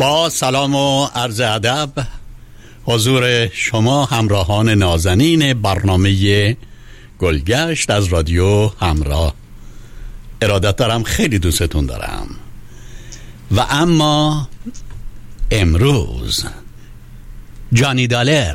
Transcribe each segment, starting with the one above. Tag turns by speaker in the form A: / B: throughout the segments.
A: با سلام و عرض ادب حضور شما همراهان نازنین برنامه گلگشت از رادیو همراه. ارادت دارم، خیلی دوستتون دارم. و اما امروز جانی دالر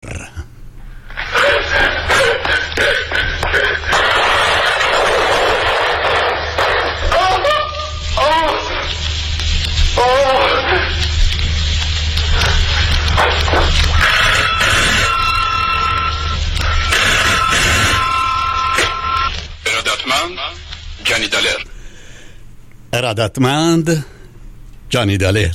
A: ارادتمند جانی دالر،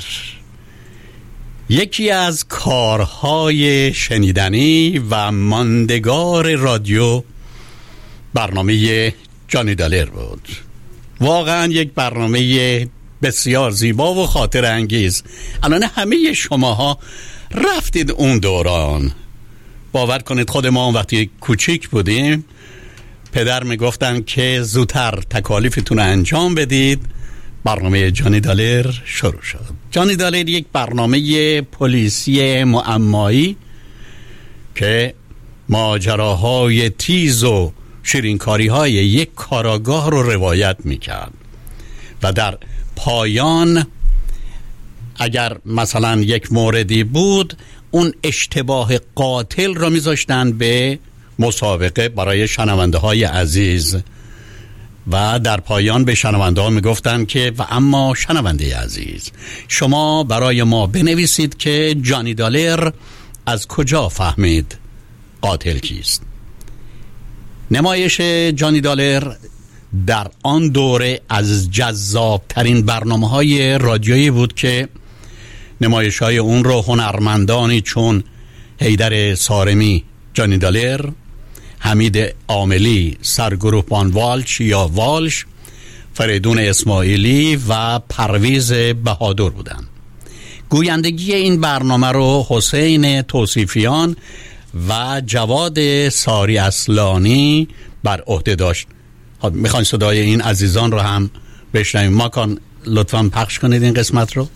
A: یکی از کارهای شنیدنی و ماندگار رادیو برنامه جانی دالر بود. واقعا یک برنامه بسیار زیبا و خاطر انگیز. الان همه شماها رفتید اون دوران. باور کنید خود ما وقتی کوچیک بودیم پدر میگفتن که زودتر تکالیفتون رو انجام بدید. برنامه جانی دالر شروع شد. جانی دالر یک برنامه پلیسی معمایی که ماجراهای تیز و شیرینکاری‌های یک کاراگاه رو روایت میکرد و در پایان اگر مثلا یک موردی بود اون اشتباه قاتل رو میذاشتن به مسابقه برای شنونده های عزیز و در پایان به شنونده ها میگفتن که و اما شنونده عزیز شما برای ما بنویسید که جانی دالر از کجا فهمید قاتل کیست. نمایش جانی دالر در آن دوره از جذابترین برنامه‌های رادیویی بود که نمایش‌های اون رو هنرمندانی چون حیدر سارمی جانی دالر، حمید عاملی سرگروهبان والش یا والش، فریدون اسماعیلی و پرویز بهادر بودند. گویندگی این برنامه رو حسین توصیفیان و جواد ساری اصلانی بر عهده داشت. میخواین صدای این عزیزان رو هم بشنویم؟ ماکان لطفاً پخش کنید این قسمت رو.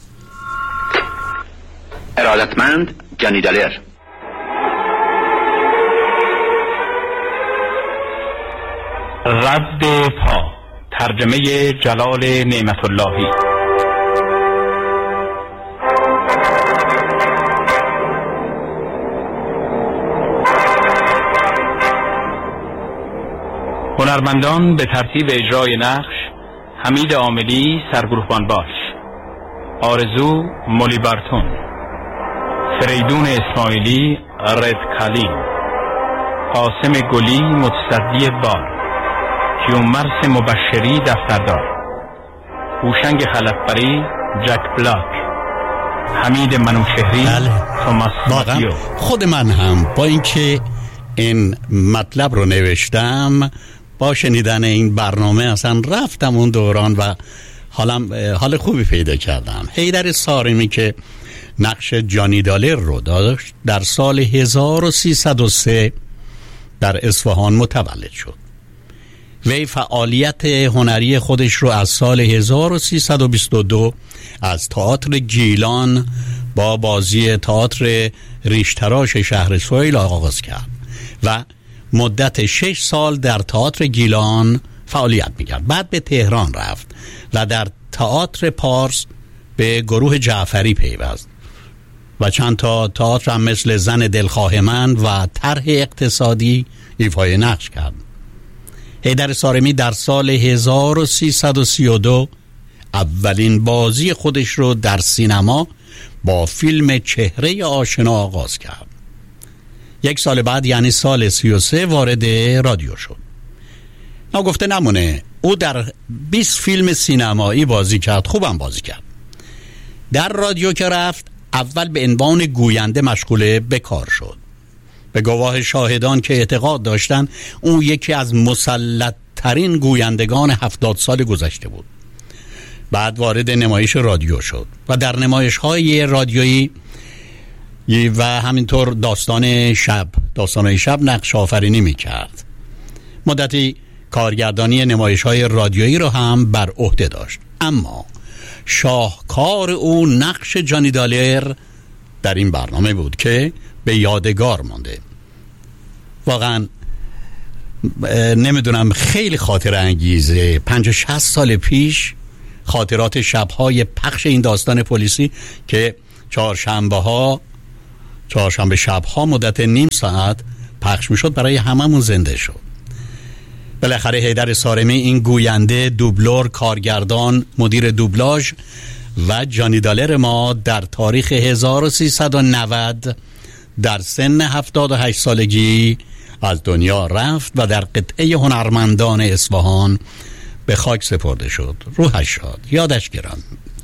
B: ارادتمند جانی دالر.
C: رد پا، ترجمه جلال نعمت اللهی. هنرمندان به ترتیب اجرای نقش: حمید عاملی سرگروهبان باش، آرزو مولی بارتون، فریدون اسماعیلی رد کالی، قاسم گلی متصدی بار، کیومرث مبشری دفتردار، هوشنگ خلفبری جک بلاک، حمید منوشهری توماس ماتیو.
A: خود من هم با اینکه این مطلب رو نوشتم با شنیدن این برنامه اصلا رفتم اون دوران و حال خوبی پیدا کردم. حیدر سارمی که نقش جانی دالر رو داشت در سال 1303 در اصفهان متولد شد. وی فعالیت هنری خودش رو از سال 1322 از تئاتر گیلان با بازی تئاتر ریشتراش شهر سویل آغاز کرد و مدت 6 سال در تئاتر گیلان فعالیت میکرد. بعد به تهران رفت و در تئاتر پارس به گروه جعفری پیوست و چند تا تئاتر هم مثل زن دلخواه من و طرح اقتصادی ایفای نقش کرد. حیدر سارمی در سال 1332 اولین بازی خودش رو در سینما با فیلم چهره آشنا آغاز کرد. 1 سال بعد یعنی سال 33 وارد رادیو شد. نگفته نمونه او در 20 فیلم سینمایی بازی کرد، خوبم بازی کرد. در رادیو که رفت اول به عنوان گوینده مشغول به کار شد. به گواه شاهدان که اعتقاد داشتن اون یکی از مسلط‌ترین گویندگان 70 سال گذشته بود. بعد وارد نمایش رادیو شد و در نمایش‌های رادیویی و همینطور داستان شب نقش آفرینی می‌کرد. مدتی کارگردانی نمایش‌های رادیویی رو هم بر عهده داشت. اما شاهکار او نقش جانی دالر در این برنامه بود که به یادگار مانده. واقعا نمیدونم، خیلی خاطر انگیزه. 50-60 سال پیش خاطرات شبهای پخش این داستان پلیسی که چهارشنبه شبها مدت نیم ساعت پخش میشد برای هممون زنده شد. بالاخره حیدر سارمی، این گوینده، دوبلور، کارگردان، مدیر دوبلاژ و جانی دالر ما در تاریخ 1390 در سن 78 سالگی از دنیا رفت و در قطعه هنرمندان اصفهان به خاک سپرده شد. روحش شاد، یادش گرم.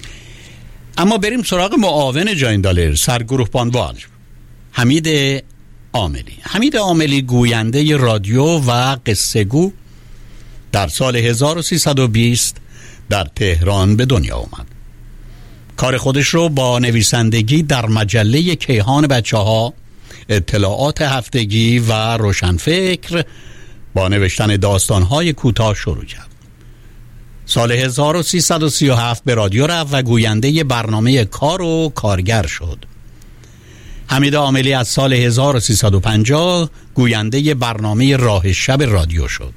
A: اما بریم سراغ معاون جانی دالر، سرگروه بانوال، حمید عاملی. حمید عاملی گوینده رادیو و قصه گو در سال 1320 در تهران به دنیا آمد. کار خودش رو با نویسندگی در مجله کیهان بچه‌ها، اطلاعات هفتگی و روشنفکر با نوشتن داستان‌های کوتاه شروع کرد. سال 1337 به رادیو رفت و گوینده برنامه کار و کارگر شد. حمید عاملی از سال 1350 گوینده برنامه راه شب رادیو شد.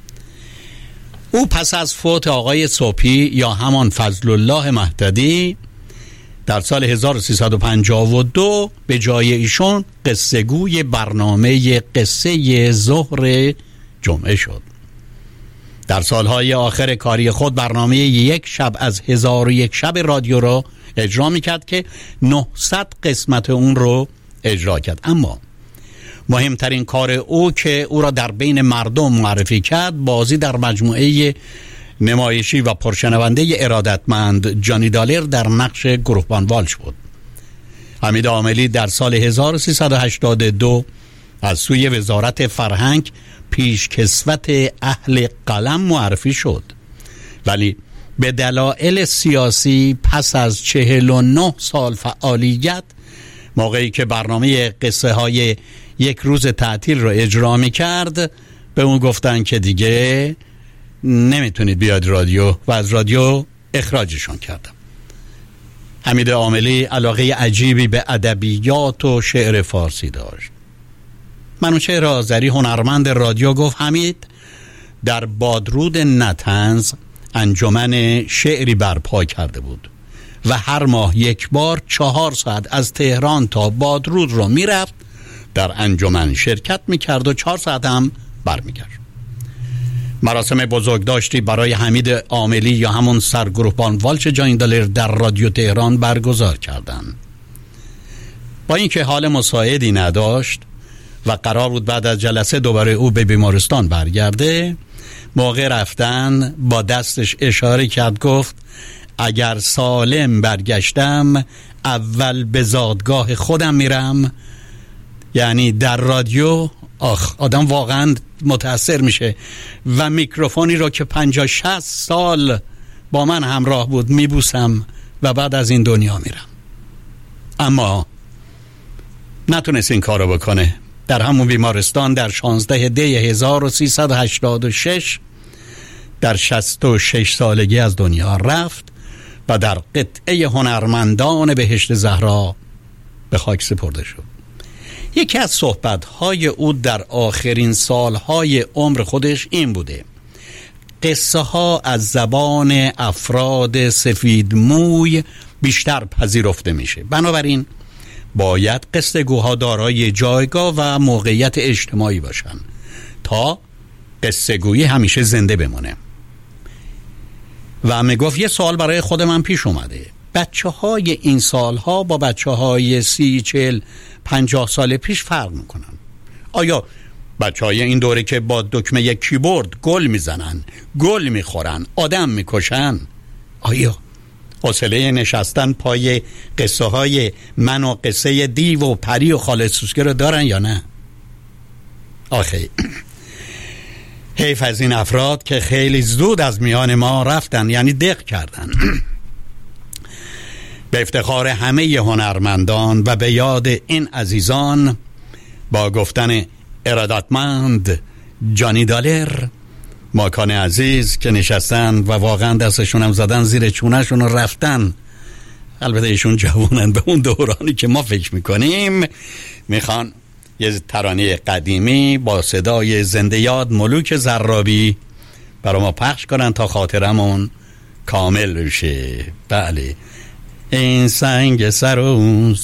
A: او پس از فوت آقای صبحی یا همان فضل الله مهددی در سال 1352 به جای ایشون قصه گوی برنامه قصه ظهر جمعه شد. در سالهای آخر کاری خود برنامه یک شب از 1001 شب رادیو را اجرا میکرد که 900 قسمت اون رو اجرا کرد. اما مهمترین کار او که او را در بین مردم معرفی کرد، بازی در مجموعه نمایشی و پرشنونده ارادتمند جانی دالر در نقش گروه بانوال شد. حمید عاملی در سال 1382 از سوی وزارت فرهنگ پیشکسوت اهل قلم معرفی شد، ولی به دلایل سیاسی پس از 49 سال فعالیت، موقعی که برنامه قصه های یک روز تعطیل رو اجرا می کرد، به اون گفتن که دیگه نمیتونید بیاد رادیو و از رادیو اخراجشون کردم. حمید عاملی علاقه عجیبی به ادبیات و شعر فارسی داشت. منوچهر آذری، هنرمند رادیو، گفت حمید در بادرود نطنز انجمن شعری برپا کرده بود و هر ماه یک بار 4 ساعت از تهران تا بادرود رو میرفت، در انجمن شرکت میکرد و 4 ساعت هم برمیگشت. مراسم بزرگداشتی برای حمید عاملی یا همون سرگروه بانوال جانی دالر در رادیو تهران برگزار کردند. با اینکه حال مساعدی نداشت و قرار بود بعد از جلسه دوباره او به بیمارستان برگرده، موقع رفتن با دستش اشاره کرد، گفت اگر سالم برگشتم اول به زادگاه خودم میرم. یعنی در رادیو آدم واقعا متأثر میشه و میکروفونی رو که 50-60 سال با من همراه بود میبوسم و بعد از این دنیا میرم. اما نتونست این کارو بکنه. در همون بیمارستان در 16 دی 1386 در 66 سالگی از دنیا رفت و در قطعه هنرمندان بهشت زهرا به خاک سپرده شد. یکی از صحبت‌های او در آخرین سال‌های عمر خودش این بوده: قصه ها از زبان افراد سفید موی بیشتر پذیرفته میشه، بنابراین باید قصه گوها دارای جایگاه و موقعیت اجتماعی باشن تا قصه گویی همیشه زنده بمونه. و میگفت یه سوال برای خود من پیش اومده: بچه های این سالها با بچه های 30-40-50 سال پیش فرق میکنن؟ آیا بچه های این دوره که با دکمه کیبورد گل میزنن، گل میخورن، آدم میکشن، آیا حوصله نشستن پای قصه های من و قصه دیو و پری و خاله سوسکه رو دارن یا نه؟ آخه حیف از این افراد که خیلی زود از میان ما رفتن، یعنی دق کردن. به افتخار همه هنرمندان و به یاد این عزیزان، با گفتن ارادتمند جانی دالر ماکان عزیز که نشستن و واقعا دستشون هم زدن زیر چونهشون و رفتن. البته ایشون جوانن به اون دورانی که ما فکر میکنیم. میخوان یه ترانه قدیمی با صدای زنده یاد ملوک زرابی برای ما پخش کنن تا خاطرمون کامل بشه. بله، این سنگ سر و